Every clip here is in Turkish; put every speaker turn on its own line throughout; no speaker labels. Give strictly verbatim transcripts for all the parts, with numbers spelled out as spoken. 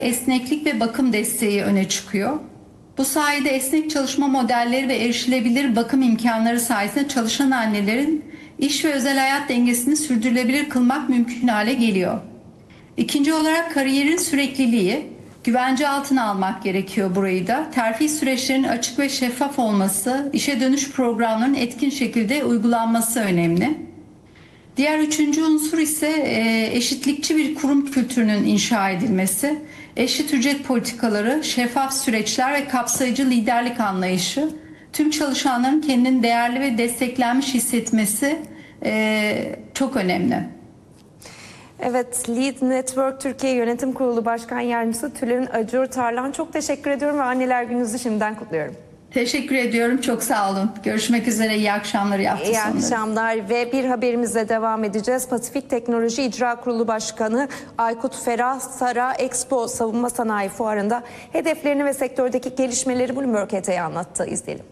esneklik ve bakım desteği öne çıkıyor. Bu sayede esnek çalışma modelleri ve erişilebilir bakım imkanları sayesinde çalışan annelerin iş ve özel hayat dengesini sürdürülebilir kılmak mümkün hale geliyor. İkinci olarak kariyerin sürekliliği, güvence altına almak gerekiyor burayı da. Terfi süreçlerinin açık ve şeffaf olması, işe dönüş programlarının etkin şekilde uygulanması önemli. Diğer üçüncü unsur ise eşitlikçi bir kurum kültürünün inşa edilmesi, eşit ücret politikaları, şeffaf süreçler ve kapsayıcı liderlik anlayışı, tüm çalışanların kendini değerli ve desteklenmiş hissetmesi çok önemli.
Evet, Lead Network Türkiye Yönetim Kurulu Başkan Yardımcısı Tülin Acur Tarlan, çok teşekkür ediyorum ve Anneler Gününüzü şimdiden kutluyorum.
Teşekkür ediyorum. Çok sağ olun. Görüşmek üzere. İyi akşamlar. İyi hafta sonları.
İyi akşamlar ve bir haberimizle devam edeceğiz. Pasifik Teknoloji İcra Kurulu Başkanı Aykut Ferah Sara Expo Savunma Sanayi Fuarı'nda hedeflerini ve sektördeki gelişmeleri Bloomberg H T'ye anlattı. İzleyelim.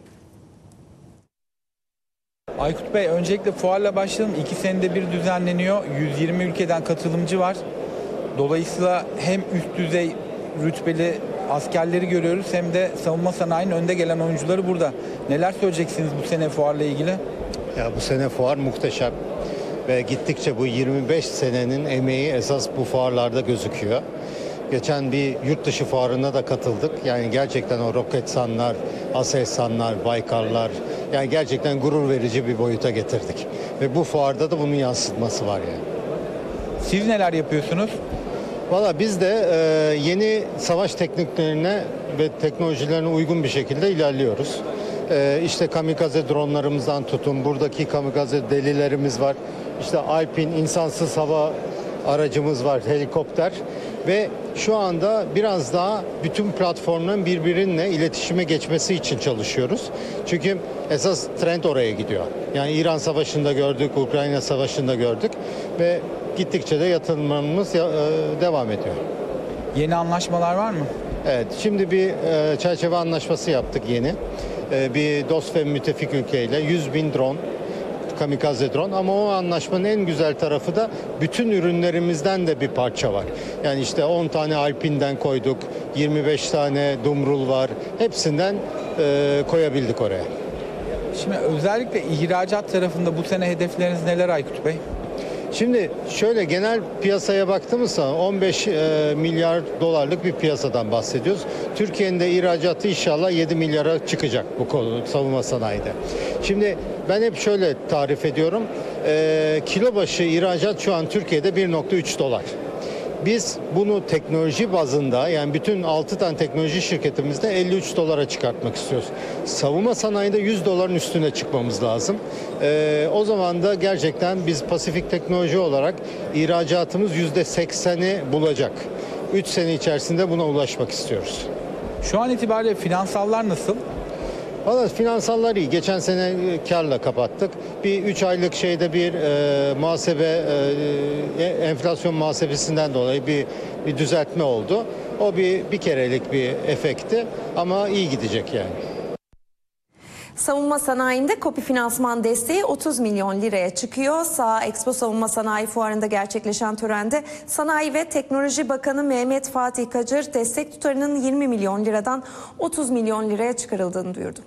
Aykut Bey, öncelikle fuarla başlayalım. İki senede bir düzenleniyor. yüz yirmi ülkeden katılımcı var. Dolayısıyla hem üst düzey rütbeli askerleri görüyoruz hem de savunma sanayinin önde gelen oyuncuları burada. Neler söyleyeceksiniz bu sene fuarla ilgili?
Ya bu sene fuar muhteşem ve gittikçe bu yirmi beş senenin emeği esas bu fuarlarda gözüküyor. Geçen bir yurt dışı fuarına da katıldık. Yani gerçekten o Roketsanlar, Aselsanlar, Baykarlar, yani gerçekten gurur verici bir boyuta getirdik. Ve bu fuarda da bunun yansıtması var yani.
Siz neler yapıyorsunuz?
Valla biz de e, yeni savaş tekniklerine ve teknolojilerine uygun bir şekilde ilerliyoruz. E, işte kamikaze dronlarımızdan tutun, buradaki kamikaze delilerimiz var. İşte Alpin insansız hava aracımız var, helikopter. Ve şu anda biraz daha bütün platformların birbirine iletişime geçmesi için çalışıyoruz. Çünkü esas trend oraya gidiyor. Yani İran Savaşı'nda gördük, Ukrayna Savaşı'nda gördük ve gittikçe de yatırımlarımız devam ediyor.
Yeni anlaşmalar var mı?
Evet, şimdi bir çerçeve anlaşması yaptık yeni. Bir dost ve müttefik ülkeyle yüz bin drone, kamikaze drone, ama o anlaşmanın en güzel tarafı da bütün ürünlerimizden de bir parça var. Yani işte on tane Alpin'den koyduk, yirmi beş tane Dumrul var. Hepsinden e, koyabildik oraya.
Şimdi özellikle ihracat tarafında bu sene hedefleriniz neler Aykut Bey?
Şimdi şöyle genel piyasaya baktığımızda on beş e, milyar dolarlık bir piyasadan bahsediyoruz. Türkiye'nin de ihracatı inşallah yedi milyara çıkacak bu konu savunma sanayide. Şimdi ben hep şöyle tarif ediyorum. E, kilo başı ihracat şu an Türkiye'de bir nokta üç dolar. Biz bunu teknoloji bazında, yani bütün altı tane teknoloji şirketimizde elli üç dolara çıkartmak istiyoruz. Savunma sanayide yüz doların üstüne çıkmamız lazım. Ee, o zaman da gerçekten biz Pasifik Teknoloji olarak ihracatımız yüzde sekseni bulacak. üç sene içerisinde buna ulaşmak istiyoruz.
Şu an itibariyle finansallar nasıl?
Valla finansallar iyi. Geçen sene karla kapattık. Bir üç aylık şeyde bir e, muhasebe, e, enflasyon muhasebesinden dolayı bir, bir düzeltme oldu. O bir, bir kerelik bir efekti ama iyi gidecek yani.
Savunma sanayinde KOBİ finansman desteği otuz milyon liraya çıkıyor. Saha Expo Savunma Sanayi Fuarı'nda gerçekleşen törende Sanayi ve Teknoloji Bakanı Mehmet Fatih Kacır destek tutarının yirmi milyon liradan otuz milyon liraya çıkarıldığını duyurdu.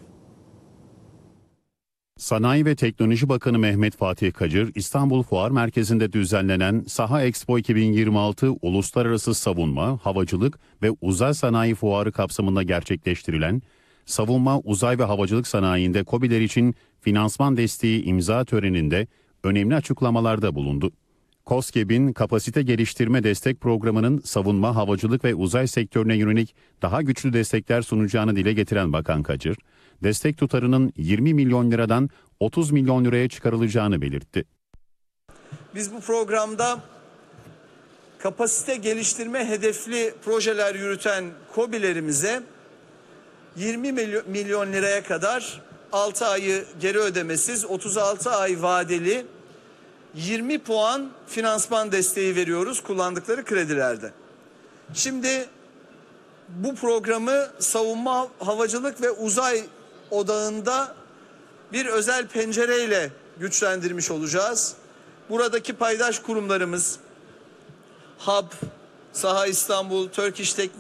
Sanayi ve Teknoloji Bakanı Mehmet Fatih Kacır, İstanbul Fuar Merkezi'nde düzenlenen Saha Expo iki bin yirmi altı Uluslararası Savunma, Havacılık ve Uzay Sanayi Fuarı kapsamında gerçekleştirilen savunma, uzay ve havacılık sanayinde KOBİ'ler için finansman desteği imza töreninde önemli açıklamalarda bulundu. KOSGEB'in kapasite geliştirme destek programının savunma, havacılık ve uzay sektörüne yönelik daha güçlü destekler sunacağını dile getiren Bakan Kacır, destek tutarının yirmi milyon liradan otuz milyon liraya çıkarılacağını belirtti.
Biz bu programda kapasite geliştirme hedefli projeler yürüten KOBİ'lerimize yirmi milyon liraya kadar altı ayı geri ödemesiz, otuz altı ay vadeli yirmi puan finansman desteği veriyoruz kullandıkları kredilerde. Şimdi bu programı savunma, havacılık ve uzay odağında bir özel pencereyle güçlendirmiş olacağız. Buradaki paydaş kurumlarımız H A B, Saha İstanbul, Turkish Technical